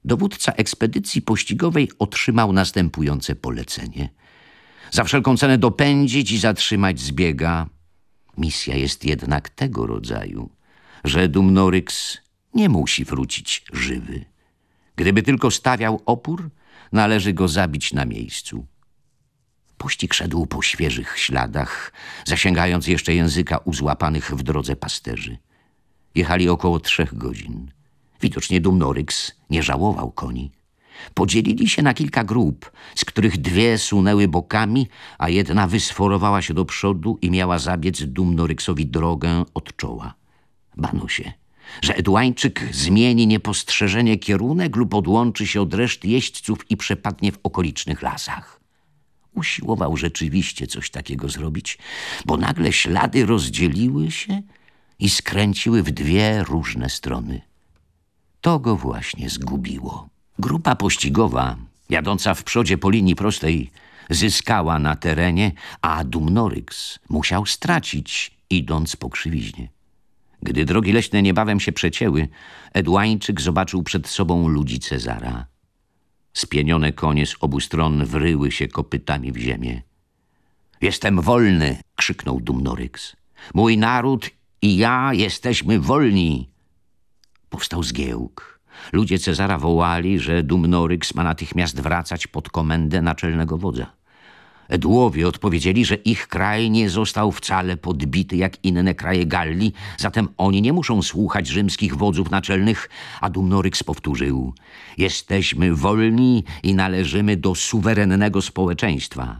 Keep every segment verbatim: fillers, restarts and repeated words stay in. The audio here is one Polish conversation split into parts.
dowódca ekspedycji pościgowej otrzymał następujące polecenie. Za wszelką cenę dopędzić i zatrzymać zbiega. Misja jest jednak tego rodzaju, że Dumnorix nie musi wrócić żywy. Gdyby tylko stawiał opór, należy go zabić na miejscu. Pościg szedł po świeżych śladach, zasięgając jeszcze języka u złapanych w drodze pasterzy. Jechali około trzech godzin. Widocznie Dumnorix nie żałował koni. Podzielili się na kilka grup, z których dwie sunęły bokami, a jedna wysforowała się do przodu i miała zabiec Dumnorixowi drogę od czoła. Bano się, że Eduańczyk zmieni niepostrzeżenie kierunek lub odłączy się od reszty jeźdźców i przepadnie w okolicznych lasach. Usiłował rzeczywiście coś takiego zrobić, bo nagle ślady rozdzieliły się i skręciły w dwie różne strony. To go właśnie zgubiło. Grupa pościgowa, jadąca w przodzie po linii prostej, zyskała na terenie, a Dumnorix musiał stracić, idąc po krzywiźnie. Gdy drogi leśne niebawem się przecięły, Eduańczyk zobaczył przed sobą ludzi Cezara. Spienione konie z obu stron wryły się kopytami w ziemię. Jestem wolny, krzyknął Dumnorix. Mój naród i ja jesteśmy wolni. Powstał zgiełk. Ludzie Cezara wołali, że Dumnorix ma natychmiast wracać pod komendę naczelnego wodza. Edułowie odpowiedzieli, że ich kraj nie został wcale podbity jak inne kraje Galii, zatem oni nie muszą słuchać rzymskich wodzów naczelnych, a Dumnorix powtórzył: jesteśmy wolni i należymy do suwerennego społeczeństwa.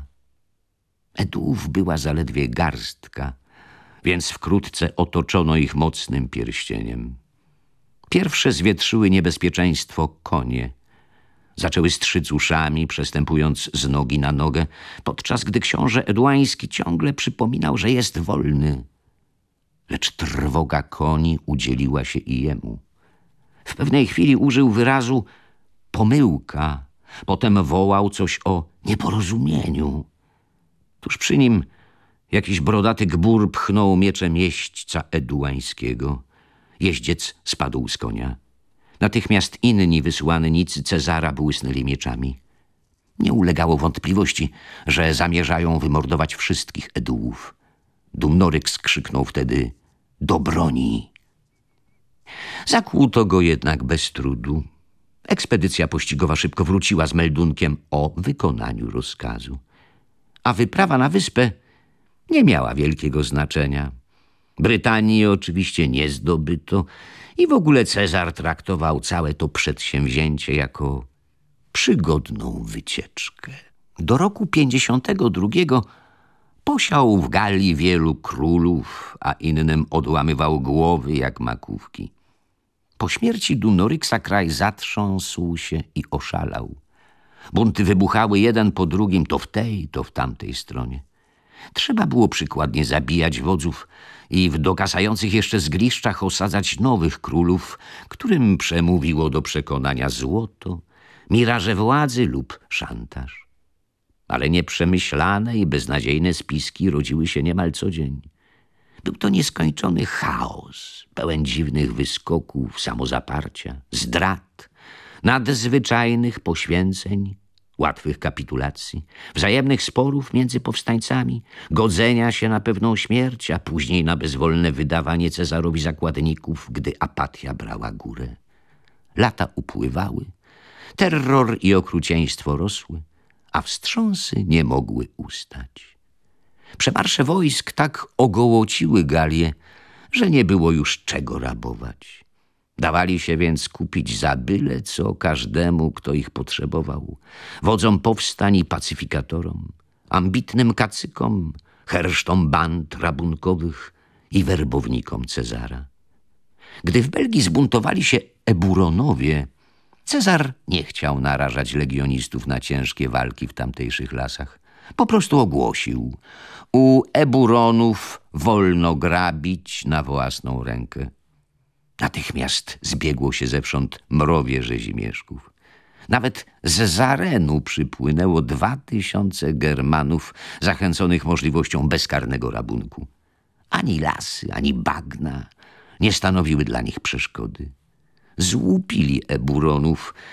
Eduów była zaledwie garstka, więc wkrótce otoczono ich mocnym pierścieniem. Pierwsze zwietrzyły niebezpieczeństwo konie. Zaczęły strzyc uszami, przestępując z nogi na nogę, podczas gdy książę Eduański ciągle przypominał, że jest wolny. Lecz trwoga koni udzieliła się i jemu. W pewnej chwili użył wyrazu pomyłka, potem wołał coś o nieporozumieniu. Tuż przy nim jakiś brodaty gbur pchnął mieczem jeźdźca Eduańskiego. Jeździec spadł z konia. Natychmiast inni wysłannicy Cezara błysnęli mieczami. Nie ulegało wątpliwości, że zamierzają wymordować wszystkich Edułów. Dumnorix krzyknął wtedy: do broni! Zakłuto go jednak bez trudu. Ekspedycja pościgowa szybko wróciła z meldunkiem o wykonaniu rozkazu. A wyprawa na wyspę nie miała wielkiego znaczenia. Brytanii oczywiście nie zdobyto i w ogóle Cezar traktował całe to przedsięwzięcie jako przygodną wycieczkę. Do roku pięćdziesiątego drugiego posiał w Galii wielu królów, a innym odłamywał głowy jak makówki. Po śmierci Dumnorixa kraj zatrząsł się i oszalał. Bunty wybuchały jeden po drugim, to w tej, to w tamtej stronie. Trzeba było przykładnie zabijać wodzów i w dogasających jeszcze zgliszczach osadzać nowych królów, którym przemówiło do przekonania złoto, miraże władzy lub szantaż. Ale nieprzemyślane i beznadziejne spiski rodziły się niemal co dzień. Był to nieskończony chaos, pełen dziwnych wyskoków, samozaparcia, zdrad, nadzwyczajnych poświęceń, łatwych kapitulacji, wzajemnych sporów między powstańcami, godzenia się na pewną śmierć, a później na bezwolne wydawanie Cezarowi zakładników, gdy apatia brała górę. Lata upływały, terror i okrucieństwo rosły, a wstrząsy nie mogły ustać. Przemarsze wojsk tak ogołociły Galię, że nie było już czego rabować. Dawali się więc kupić za byle co każdemu, kto ich potrzebował. Wodzom powstań i pacyfikatorom, ambitnym kacykom, hersztom band rabunkowych i werbownikom Cezara. Gdy w Belgii zbuntowali się Eburonowie, Cezar nie chciał narażać legionistów na ciężkie walki w tamtejszych lasach. Po prostu ogłosił: u Eburonów wolno grabić na własną rękę. Natychmiast zbiegło się zewsząd mrowie rzezimieszków. Nawet z Zarenu przypłynęło dwa tysiące Germanów zachęconych możliwością bezkarnego rabunku. Ani lasy, ani bagna nie stanowiły dla nich przeszkody. Złupili Eburonów